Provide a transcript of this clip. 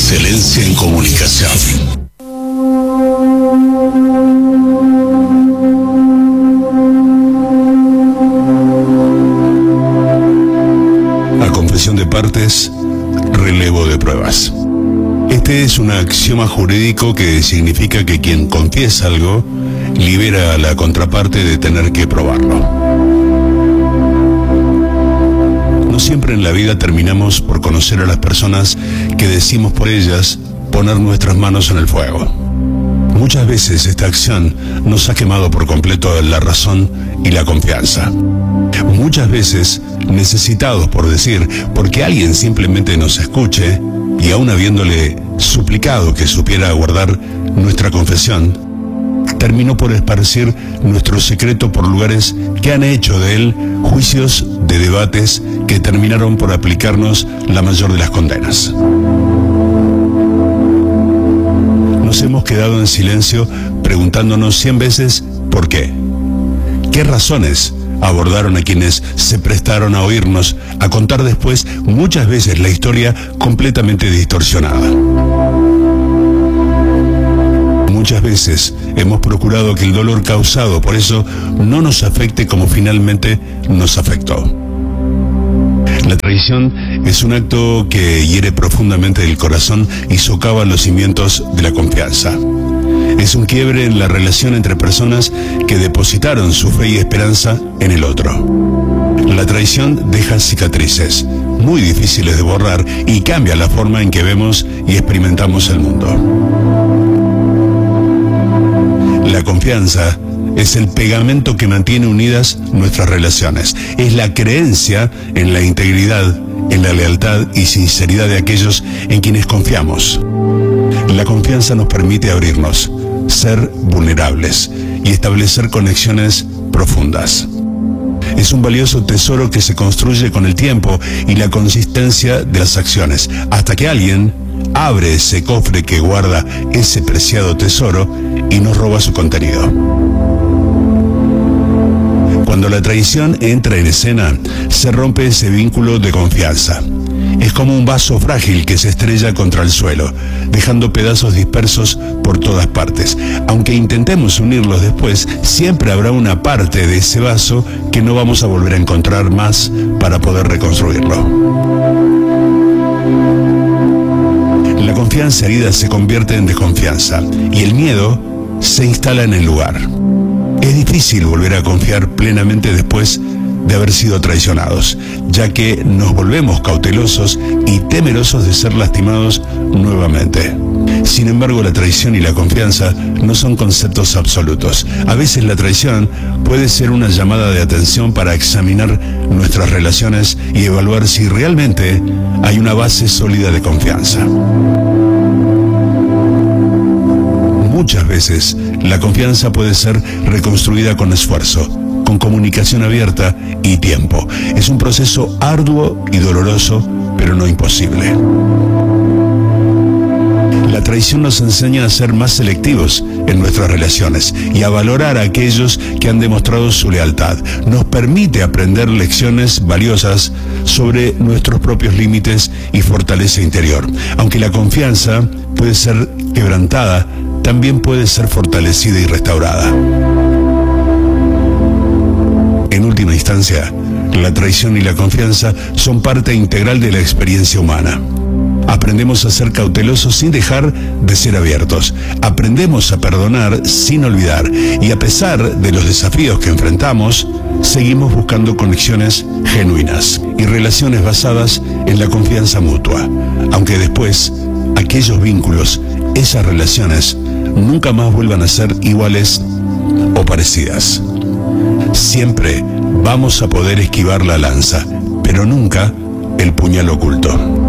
Excelencia en comunicación. A confesión de partes, relevo de pruebas. Este es un axioma jurídico que significa que quien confiesa algo libera a la contraparte de tener que probarlo. No siempre en la vida terminamos por conocer a las personas que decimos por ellas poner nuestras manos en el fuego. Muchas veces esta acción nos ha quemado por completo la razón y la confianza. Muchas veces, necesitados por decir, porque alguien simplemente nos escuche, y aún habiéndole suplicado que supiera guardar nuestra confesión, terminó por esparcir nuestro secreto por lugares que han hecho de él juicios de debates que terminaron por aplicarnos la mayor de las condenas. Nos hemos quedado en silencio preguntándonos 100 veces ¿por qué? ¿Qué razones abordaron a quienes se prestaron a oírnos, a contar después muchas veces la historia completamente distorsionada? Muchas veces hemos procurado que el dolor causado por eso no nos afecte como finalmente nos afectó. La traición es un acto que hiere profundamente el corazón y socava los cimientos de la confianza. Es un quiebre en la relación entre personas que depositaron su fe y esperanza en el otro. La traición deja cicatrices muy difíciles de borrar y cambia la forma en que vemos y experimentamos el mundo. La confianza es el pegamento que mantiene unidas nuestras relaciones. Es la creencia en la integridad, en la lealtad y sinceridad de aquellos en quienes confiamos. La confianza nos permite abrirnos, ser vulnerables y establecer conexiones profundas. Es un valioso tesoro que se construye con el tiempo y la consistencia de las acciones, hasta que alguien abre ese cofre que guarda ese preciado tesoro y nos roba su contenido. Cuando la traición entra en escena, se rompe ese vínculo de confianza. Es como un vaso frágil que se estrella contra el suelo, dejando pedazos dispersos por todas partes. Aunque intentemos unirlos después, siempre habrá una parte de ese vaso que no vamos a volver a encontrar más para poder reconstruirlo. La confianza herida se convierte en desconfianza y el miedo se instala en el lugar. Es difícil volver a confiar plenamente después de haber sido traicionados, ya que nos volvemos cautelosos y temerosos de ser lastimados nuevamente. Sin embargo, la traición y la confianza no son conceptos absolutos. A veces la traición puede ser una llamada de atención para examinar nuestras relaciones y evaluar si realmente hay una base sólida de confianza. Muchas veces la confianza puede ser reconstruida con esfuerzo, con comunicación abierta y tiempo. Es un proceso arduo y doloroso, pero no imposible. La traición nos enseña a ser más selectivos en nuestras relaciones y a valorar a aquellos que han demostrado su lealtad. Nos permite aprender lecciones valiosas sobre nuestros propios límites y fortaleza interior. Aunque la confianza puede ser quebrantada, también puede ser fortalecida y restaurada. En última instancia, la traición y la confianza son parte integral de la experiencia humana. Aprendemos a ser cautelosos sin dejar de ser abiertos. Aprendemos a perdonar sin olvidar. Y a pesar de los desafíos que enfrentamos, seguimos buscando conexiones genuinas y relaciones basadas en la confianza mutua. Aunque después, aquellos vínculos, esas relaciones, nunca más vuelvan a ser iguales o parecidas. Siempre vamos a poder esquivar la lanza, pero nunca el puñal oculto.